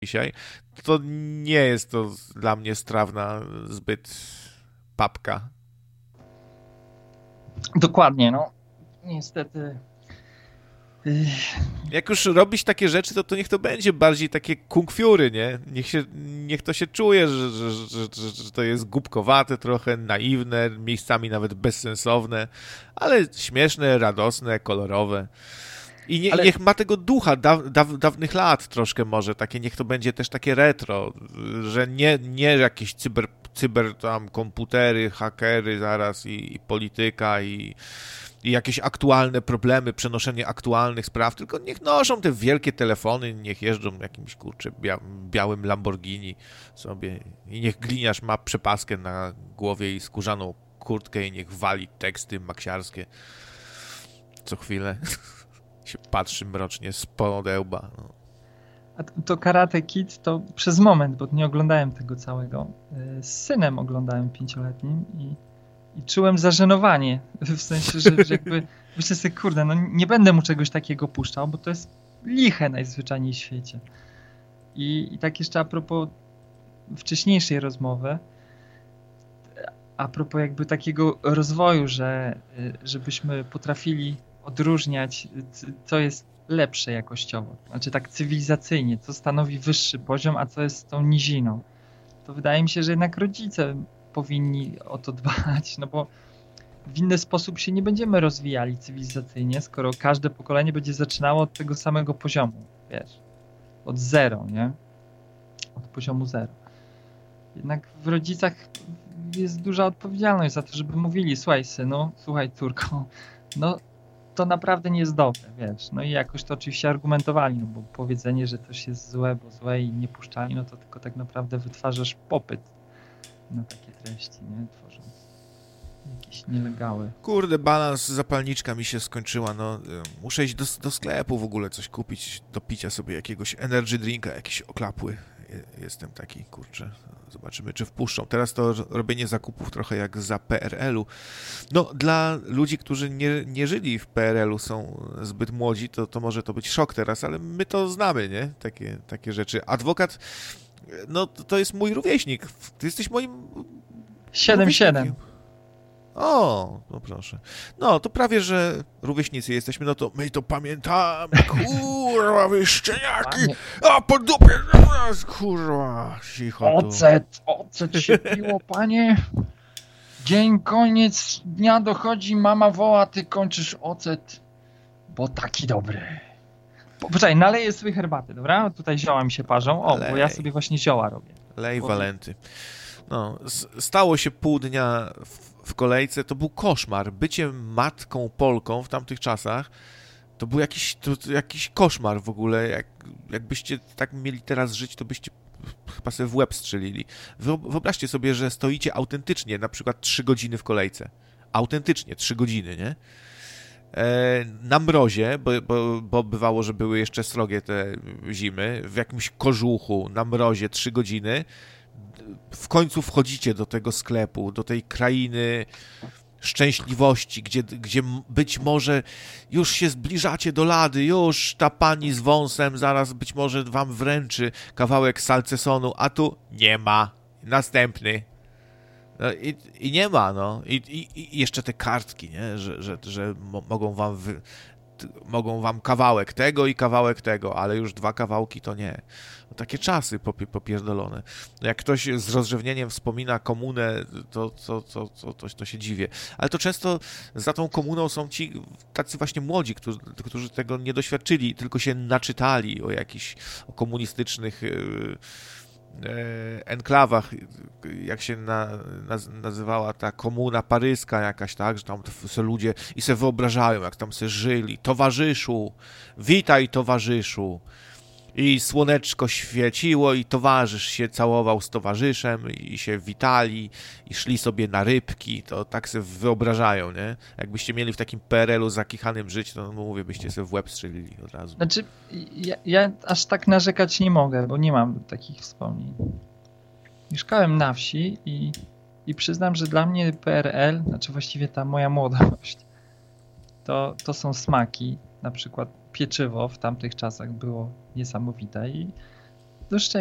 dzisiaj, to nie jest to dla mnie strawna zbyt papka. Dokładnie, no. Niestety. Jak już robić takie rzeczy, to niech to będzie bardziej takie kung-fiury, nie? Niech to się czuje, że to jest głupkowate trochę, naiwne, miejscami nawet bezsensowne, ale śmieszne, radosne, kolorowe. I niech ma tego ducha dawnych lat troszkę może, takie, niech to będzie też takie retro, że nie jakieś cyber tam komputery, hakery zaraz i polityka i jakieś aktualne problemy, przenoszenie aktualnych spraw, tylko niech noszą te wielkie telefony, niech jeżdżą jakimś, kurczę, białym Lamborghini sobie i niech gliniarz ma przepaskę na głowie i skórzaną kurtkę i niech wali teksty maksiarskie co chwilę. Się patrzy mrocznie z podełba. No. A to Karate Kid to przez moment, bo nie oglądałem tego całego. Z synem oglądałem 5-letnim i czułem zażenowanie. W sensie, że jakby myślę sobie, kurde, no nie będę mu czegoś takiego puszczał, bo to jest liche najzwyczajniej w świecie. I tak jeszcze a propos wcześniejszej rozmowy, a propos jakby takiego rozwoju, żebyśmy potrafili odróżniać, co jest lepsze jakościowo, znaczy tak cywilizacyjnie, co stanowi wyższy poziom, a co jest tą niziną. To wydaje mi się, że jednak rodzice powinni o to dbać, no bo w inny sposób się nie będziemy rozwijali cywilizacyjnie, skoro każde pokolenie będzie zaczynało od tego samego poziomu, wiesz, od zero, nie? Od poziomu zero. Jednak w rodzicach jest duża odpowiedzialność za to, żeby mówili, słuchaj synu, słuchaj córko, no to naprawdę nie jest dobre, wiesz. No i jakoś to oczywiście argumentowali, no bo powiedzenie, że coś jest złe, bo złe i nie puszczali, no to tylko tak naprawdę wytwarzasz popyt na takie treści, nie? Tworząc jakieś nielegały. Kurde, balans, zapalniczka mi się skończyła, no muszę iść do sklepu w ogóle coś kupić, do picia sobie jakiegoś energy drinka, jakieś oklapły. Jestem taki, kurczę, zobaczymy, czy wpuszczą. Teraz to robienie zakupów trochę jak za PRL-u. No, dla ludzi, którzy nie żyli w PRL-u, są zbyt młodzi, to może to być szok teraz, ale my to znamy, nie? Takie rzeczy. Adwokat, no to jest mój rówieśnik. Ty jesteś moim 7-7. O, no proszę. No, to prawie, że rówieśnicy jesteśmy, no to my to pamiętamy, kurwa, wy szczeniaki, a po dupie, kurwa, cicho tu. Ocet się piło, panie. Dzień, koniec dnia dochodzi, mama woła, ty kończysz ocet, bo taki dobry. Poczekaj, naleję sobie herbaty, dobra? Tutaj zioła mi się parzą, bo ja sobie właśnie zioła robię. Lej walenty. No, stało się pół dnia w kolejce, to był koszmar. Bycie matką Polką w tamtych czasach, to był jakiś koszmar w ogóle. Jakbyście tak mieli teraz żyć, to byście chyba sobie w łeb strzelili. Wyobraźcie sobie, że stoicie autentycznie, na przykład 3 godziny w kolejce. Autentycznie 3 godziny, nie? Na mrozie, bo bywało, że były jeszcze srogie te zimy, w jakimś kożuchu, na mrozie 3 godziny. W końcu wchodzicie do tego sklepu, do tej krainy szczęśliwości, gdzie być może już się zbliżacie do lady, już ta pani z wąsem zaraz być może wam wręczy kawałek salcesonu, a tu nie ma. Następny. No i nie ma, no. I jeszcze te kartki, nie? Że mogą wam kawałek tego i kawałek tego, ale już 2 kawałki to nie. No, takie czasy popierdolone. No, jak ktoś z rozrzewnieniem wspomina komunę, to się dziwię. Ale to często za tą komuną są ci tacy właśnie młodzi, którzy tego nie doświadczyli, tylko się naczytali o komunistycznych enklawach, jak się nazywała ta komuna paryska jakaś, tak, że tam se ludzie i se wyobrażają, jak tam se żyli. Towarzyszu, witaj towarzyszu. I słoneczko świeciło i towarzysz się całował z towarzyszem i się witali i szli sobie na rybki, to tak sobie wyobrażają, nie? Jakbyście mieli w takim PRL-u zakichanym żyć, to no mówię, byście sobie w łeb strzelili od razu. Znaczy, ja aż tak narzekać nie mogę, bo nie mam takich wspomnień. Mieszkałem na wsi i przyznam, że dla mnie PRL, znaczy właściwie ta moja młodość, to są smaki, na przykład pieczywo w tamtych czasach było niesamowite i Do szczęścia.